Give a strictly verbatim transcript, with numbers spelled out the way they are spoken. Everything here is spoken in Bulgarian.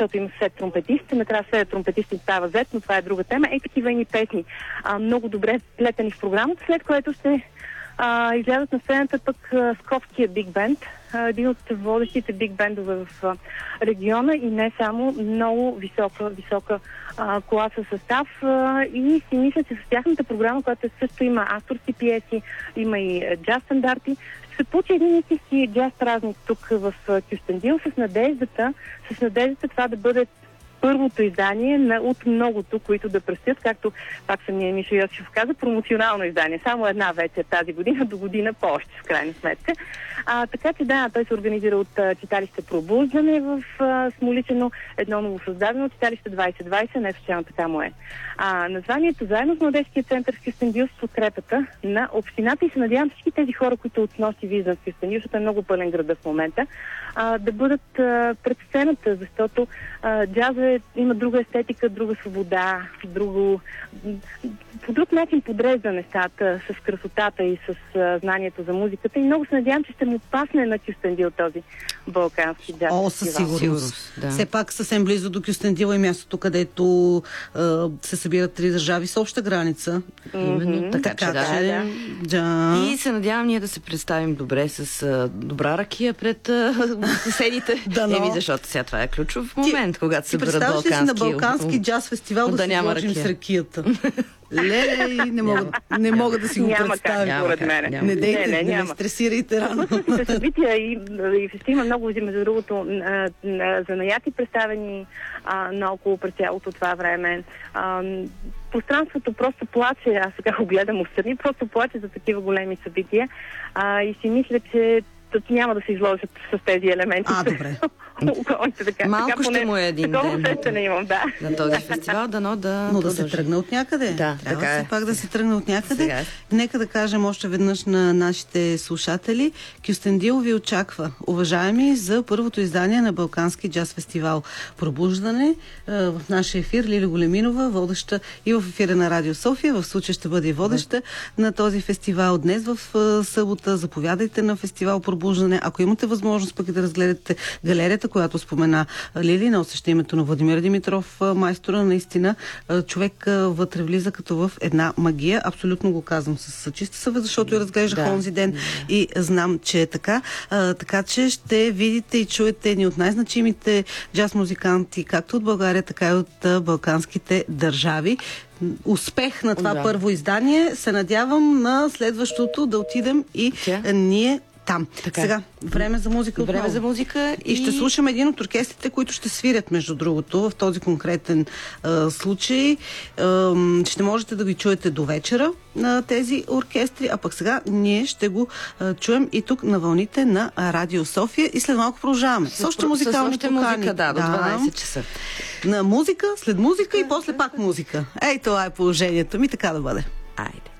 защото има след тромпетист, накрая след тромпетист става зет, но това е друга тема. Ей, такива едни песни, а, много добре плетени в програмата, след което ще а, излязат на сцената пък а, Скопския Биг Бенд, един от водещите биг бендове в а, региона и не само, много висока, висока а, класа състав а, и си мисля, че с тяхната програма, която също има авторски пиеси, има и джаз стандарти, ще се получи един истински джаз празник тук в Кюстендил с надеждата, с надеждата това да бъде първото издание на, от многото, които да предстоят, както пак самия Мишо Йосифов каза, промоционално издание. Само една вечер тази година, до година по-още, в крайна сметка. А, така че да, той се организира от а, читалище Пробуждане в а, Смоличено, едно новосъздадено читалище двайсет двайсет, не случайно така му е. А, названието заедно с Младежкия център в Кюстендил с подкрепата на общината и се надявам всички тези хора, които от нощи виждат в Кюстендил, защото е много пълен града в момента, а, да бъдат а, пред сцената, защото а, джаза има друга естетика, друга свобода, друго, по друг начин подрежда нещата с красотата и с а, знанието за музиката и много се надявам, че ще му пасне на Кюстендил този балкански джаз. О, със сигурност. Да. Все пак съвсем близо до Кюстендил е мястото, където а, се събират три държави с обща граница. Mm-hmm. Именно така, така да, че да. Да. И се надявам ние да се представим добре с а, добра ракия пред а, съседите. Да, но... Еми, защото сега това е ключов момент, ти, когато се бъдат балкански... Ти представяш ли си на балкански джаз фестивал да, да си сложим с ракията? Леле, не мога, не мога да си го няма представя. Как, според мен. Не дейте, не, не, не стресирайте рано. Случват се събития и, и ще има много, между другото, занаяти представени а, наоколо през цялото това време. А, пространството просто плаче, аз сега го гледам отстрани, просто плаче за такива големи събития а, и си мисля, че няма да се изложат с тези елементи. А, добре. така, Малко така, ще поне, му е един такова ден. усещане имам, да. На този фестивал, дано да... Но да се тръгне от някъде. Да, Трябва така се е. пак да се тръгне от някъде. Сега. Нека да кажем още веднъж на нашите слушатели. Кюстендил ви очаква, уважаеми, за първото издание на Балкански джаз фестивал Пробуждане. В нашия ефир Лили Големинова, водеща и в ефира на Радио София. В случая ще бъде и водеща да. на този фестивал днес в събота. Заповядайте на фестивал Пробуждане. Ако имате възможност пък и да разгледате галерията, която спомена Лили, носеща името на Владимир Димитров, майстора, наистина човек вътре влиза като в една магия. Абсолютно го казвам с чиста съвест, защото я разглеждах да, онзи ден да. и знам, че е така. А, така че ще видите и чуете едни от най-значимите джаз музиканти, както от България, така и от а, балканските държави. Успех на това да. първо издание. Се надявам на следващото да отидем и Тя? ние там. Така. Сега, време за музика Време отново. за музика и... и ще слушам един от оркестрите, които ще свирят, между другото, в този конкретен а, случай. А, ще можете да ги чуете до вечера на тези оркестри, а пък сега ние ще го а, чуем и тук на вълните на Радио София и след малко продължаваме. С още музикални покани. Музика, да, до дванайсет часа. На музика, след музика и после пак музика. Ей, това е положението ми, така да бъде. Айде.